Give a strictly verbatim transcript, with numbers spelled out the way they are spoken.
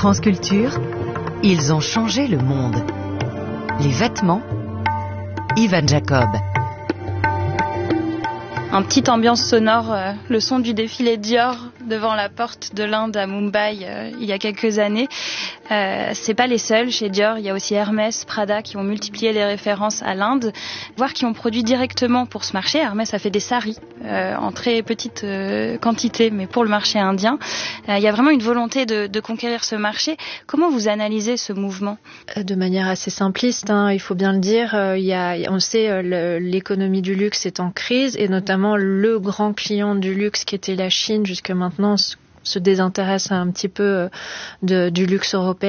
France Culture, ils ont changé le monde. Les vêtements, Ivan Jacob. Un petite ambiance sonore, euh, le son du défilé Dior devant la porte de l'Inde à Mumbai euh, il y a quelques années. Euh, c'est pas les seuls chez Dior, il y a aussi Hermès, Prada qui ont multiplié les références à l'Inde, voire qui ont produit directement pour ce marché. Hermès a fait des saris euh, en très petite euh, quantité, mais pour le marché indien. Euh, il y a vraiment une volonté de, de conquérir ce marché. Comment vous analysez ce mouvement ? De manière assez simpliste, hein, il faut bien le dire. Euh, il y a, on sait, euh, le, l'économie du luxe est en crise et notamment le grand client du luxe qui était la Chine jusque maintenant se désintéresse un petit peu de, du luxe européen.